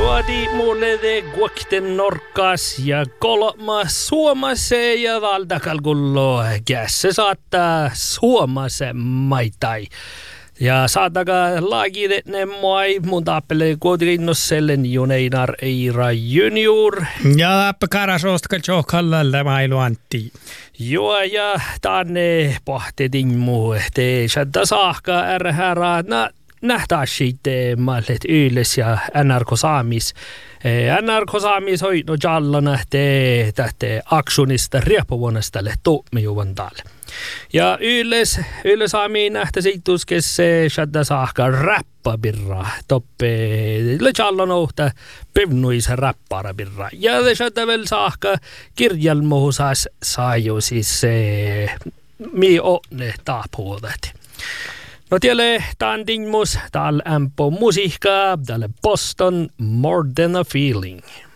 Juodi mulle de guakten norkas ja kolma Suomase ja valtakalkullo kässä saattaa Suomase maitai. Ja saataka laagide ne moi mun tappele kuitenkinnossellen Juneinar Eira Junior. Ja appekara soostakal tjohkallalle mailuantti. Joo ja tänne pohtetin muu te shadda saakka ärhärä nähtäisitte mallet yles ja NRK-saamis. NRK-saamis hoidno jallana te tähte aktionista rieppuvuonnastalle tuomijuvan taalle. Ja yles saamiin nähtäisiittus kesse shadda saakka räppabirra toppe le jallana uhta pivnuisa räppara birra. Ja te shadda vel saakka kirjalmohusas saaju siis mi onne taapuudet. No tielle tämän dingmus, täällä ämpö musiikkaa, täällä Boston More Than a Feeling.